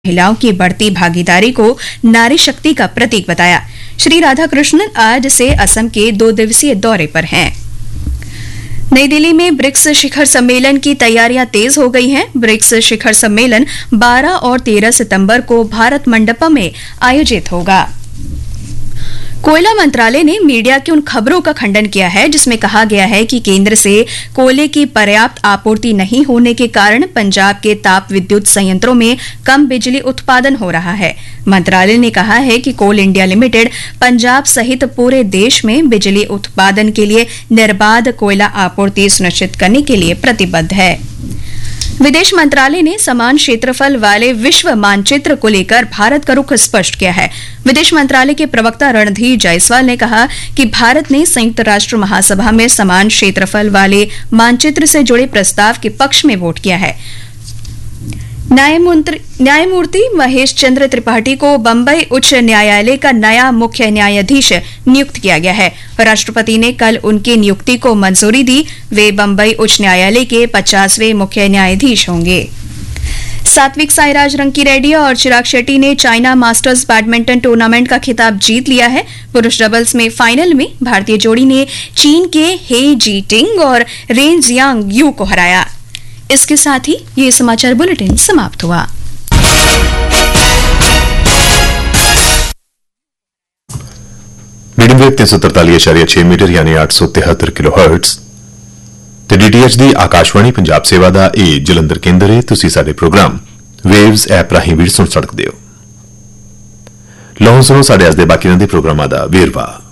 महिलाओं की बढ़ती भागीदारी को नारी शक्ति का प्रतीक बताया। श्री राधाकृष्णन आज से असम के 2 दिवसीय दौरे पर हैं। नई दिल्ली में ब्रिक्स शिखर सम्मेलन की तैयारियां तेज हो गई हैं। ब्रिक्स शिखर सम्मेलन 12 और 13 सितंबर को भारत मंडपम में आयोजित होगा। कोयला मंत्रालय ने मीडिया की उन खबरों का खंडन किया है जिसमें कहा गया है कि केंद्र से कोयले की पर्याप्त आपूर्ति नहीं होने के कारण पंजाब के ताप विद्युत संयंत्रों में कम बिजली उत्पादन हो रहा है। मंत्रालय ने कहा है कि कोल इंडिया लिमिटेड पंजाब सहित पूरे देश में बिजली उत्पादन के लिए निर्बाध कोयला आपूर्ति सुनिश्चित करने के लिए प्रतिबद्ध है। विदेश मंत्रालय ने समान क्षेत्रफल वाले विश्व मानचित्र को लेकर भारत का रुख स्पष्ट किया है। विदेश मंत्रालय के प्रवक्ता रणधीर जायसवाल ने कहा कि भारत ने संयुक्त राष्ट्र महासभा में समान क्षेत्रफल वाले मानचित्र से जुड़े प्रस्ताव के पक्ष में वोट किया है। न्यायमूर्ति महेश चंद्र त्रिपाठी को बंबई उच्च न्यायालय का नया मुख्य न्यायाधीश नियुक्त किया गया है। राष्ट्रपति ने कल उनकी नियुक्ति को मंजूरी दी। वे बंबई उच्च न्यायालय के 50वें मुख्य न्यायाधीश होंगे। सात्विक साईराज रंकीरेड्डी और चिराग शेट्टी ने चाइना मास्टर्स बैडमिंटन टूर्नामेंट का खिताब जीत लिया है। पुरुष डबल्स में फाइनल में भारतीय जोड़ी ने चीन के हे जीटिंग और रेन जियांग यू को हराया। इसके साथ ही ये समाचार बुलेटिन समाप्त हुआ। मीडियम वेव 343.6 मीटर यानी 873 किलोहर्ट्ज ਤੇ DTH ਦੀ ਆਕਾਸ਼ਵਾਣੀ ਪੰਜਾਬ ਸੇਵਾ ਦਾ ਇਹ ਜਲੰਧਰ ਕੇਂਦਰ ਹੈ। ਤੁਸੀਂ ਸਾਡੇ ਪ੍ਰੋਗਰਾਮ ਵੇਵਜ਼ ਐਪ ਰਾਹੀਂ ਵੀ ਸੁਣ ਸਕਦੇ ਹੋ। ਲਓ ਸੁਣੋ ਸਾਡੇ ਅੱਜ ਦੇ ਬਾਕੀ ਦੇ ਪ੍ਰੋਗਰਾਮਾਂ ਦਾ ਵੇਰਵਾ।